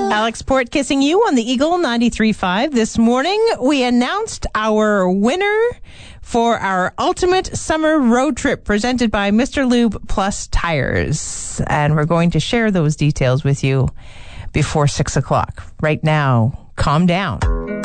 Alex Port kissing you on the Eagle 93.5. This morning, we announced our winner for our ultimate summer road trip presented by Mr. Lube Plus Tires. And we're going to share those details with you before 6 o'clock. Right now, calm down.